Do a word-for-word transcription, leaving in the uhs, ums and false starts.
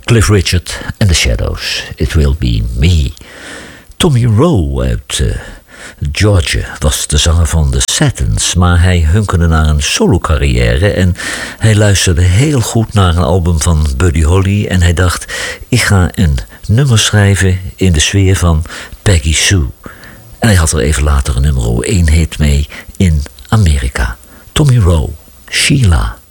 Cliff Richard and the Shadows, It Will Be Me. Tommy Roe uit uh, Georgia was de zanger van The Satins, maar hij hunkerde naar een solo-carrière en hij luisterde heel goed naar een album van Buddy Holly en hij dacht, ik ga een nummer schrijven in de sfeer van Peggy Sue. En hij had er even later een nummer één hit mee in Amerika. Tommy Roe, Sheila.